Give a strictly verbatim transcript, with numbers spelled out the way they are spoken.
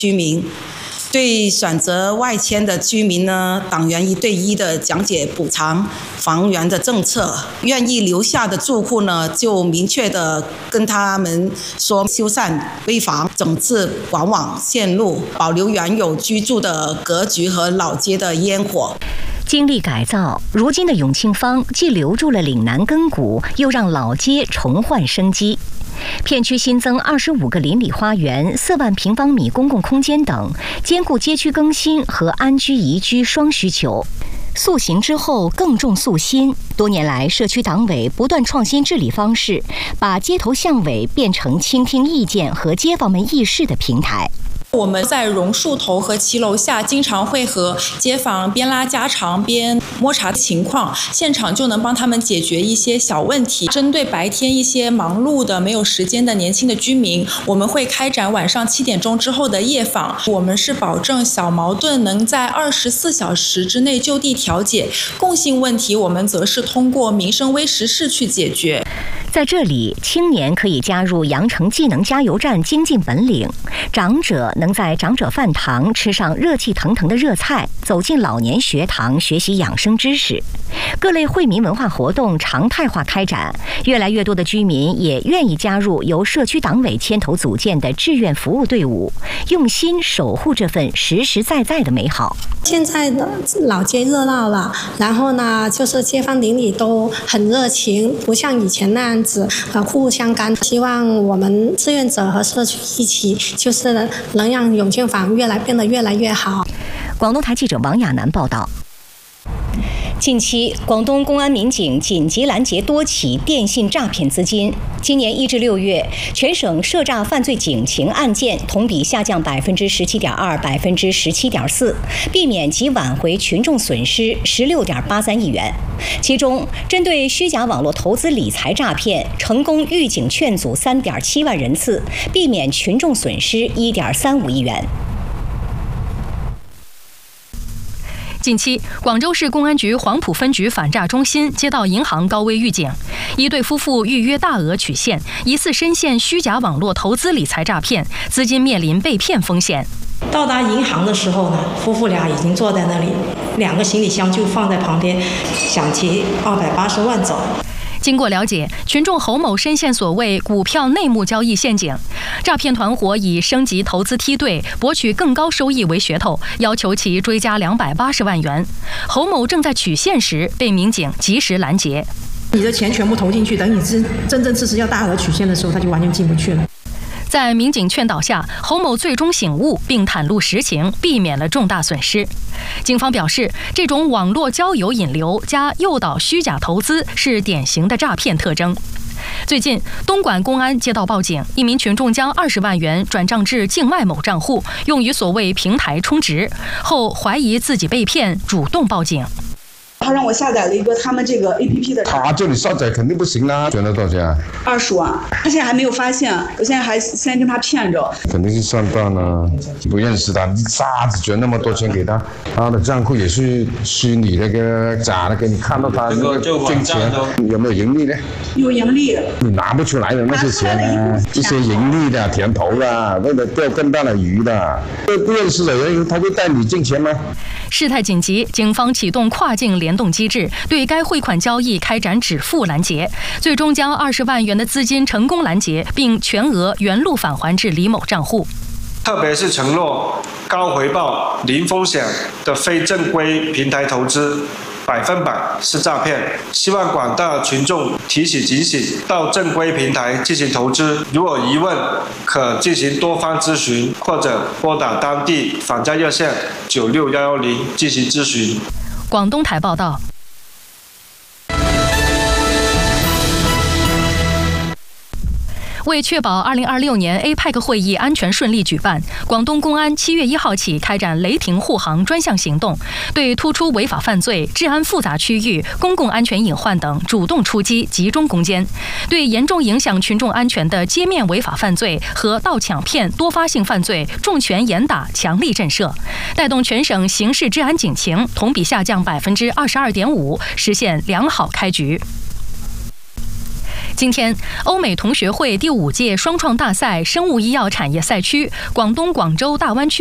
居民。对选择外迁的居民呢，党员一对一的讲解补偿房源的政策，愿意留下的住户呢，就明确的跟他们说修缮危房、整治管网线路，保留原有居住的格局和老街的烟火。 经历改造，如今的永庆坊既留住了岭南根骨，又让老街重焕生机。片区新增二十五个邻里花园、四万平方米公共空间等，兼顾街区更新和安居宜居双需求。塑形之后更重塑新，多年来社区党委不断创新治理方式，把街头巷尾变成倾听意见和街坊们议事的平台。 我们在榕树头和骑楼下经常会和街坊边拉家常边摸查情况，现场就能帮他们解决一些小问题。针对白天一些忙碌的没有时间的年轻的居民，我们会开展晚上七点钟之后的夜访。我们是保证小矛盾能在二十四小时之内就地调解，共性问题我们则是通过民生微实事去解决。 在这里，青年可以加入羊城技能加油站精进本领，长者能在长者饭堂吃上热气腾腾的热菜，走进老年学堂学习养生知识。各类惠民文化活动常态化开展，越来越多的居民也愿意加入由社区党委牵头组建的志愿服务队伍，用心守护这份实实在在的美好。 现在的老街热闹了，然后呢，就是街坊邻里都很热情，不像以前那样子呃互不相干。希望我们志愿者和社区一起，就是能让永庆坊越来变得越来越好。 广东台记者王亚楠报道。近期，广东公安民警紧急拦截多起电信诈骗资金。今年一至六月，全省涉诈犯罪警情案件同比下降百分之十七点二、百分之十七点四，避免及挽回群众损失十六点八三亿元。其中，针对虚假网络投资理财诈骗，成功预警劝阻三点七万人次，避免群众损失一点三五亿元。 近期，广州市公安局黄埔分局反诈中心接到银行高危预警，一对夫妇预约大额取现，疑似深陷虚假网络投资理财诈骗，资金面临被骗风险。 到达银行的时候呢，夫妇俩已经坐在那里，两个行李箱就放在旁边，想提二百八十万走。 经过了解，群众侯某深陷所谓股票内幕交易陷阱，诈骗团伙以升级投资梯队、博取更高收益为噱头，要求其追加两百八十万元。侯某正在取现时被民警及时拦截。 你的钱全部投进去，等你真真正支持要大额取现的时候，他就完全进不去了。 在民警劝导下，侯某最终醒悟并袒露实情，避免了重大损失。警方表示，这种网络交友引流加诱导虚假投资是典型的诈骗特征。最近，东莞公安接到报警，一名群众将二十万元转账至境外某账户，用于所谓平台充值，后怀疑自己被骗，主动报警。 他让我下载了一个他们这个 A P P 的， 他叫你下载肯定不行啦，转了多少钱？ 二十万，他现在还没有发现，我现在还现在跟他骗着。 肯定是上当了，不认识他，你傻子转那么多钱给他，他的账户也是虚拟那个假的，给你看到他那个挣钱有没有盈利呢？ 有盈利， 你拿不出来的那些钱呢？这些盈利的、甜头的，为了钓更大的鱼的，不认识的人他就带你挣钱吗？ 事态紧急，警方启动跨境联动机制，对该汇款交易开展止付拦截，最终将二十万元的资金成功拦截，并全额原路返还至李某账户。 特别是承诺高回报、零风险的非正规平台投资，百分百是诈骗。希望广大群众提起警醒，到正规平台进行投资。如有疑问，可进行多方咨询，或者拨打当地反诈热线九六幺幺零进行咨询。 广东台报道。为确保二零二六年 A P E C 会议安全顺利举办，广东公安七月一号起开展雷霆护航专项行动，对突出违法犯罪、治安复杂区域、公共安全隐患等主动出击，集中攻坚；对严重影响群众安全的街面违法犯罪和盗抢骗多发性犯罪重拳严打，强力震慑，带动全省刑事治安警情同比下降百分之二十二点五，实现良好开局。 今天，欧美同学会第五届双创大赛生物医药产业赛区广东广州大湾区